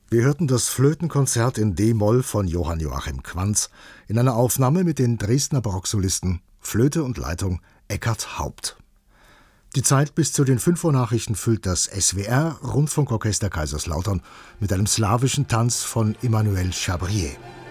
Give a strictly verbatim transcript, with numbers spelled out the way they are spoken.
Wir hörten das Flötenkonzert in D-Moll von Johann Joachim Quanz in einer Aufnahme mit den Dresdner Barocksolisten Flöte und Leitung Ekkehard Haupt. Die Zeit bis zu den fünf Uhr Nachrichten füllt das S W R Rundfunkorchester Kaiserslautern mit einem slawischen Tanz von Emmanuel Chabrier.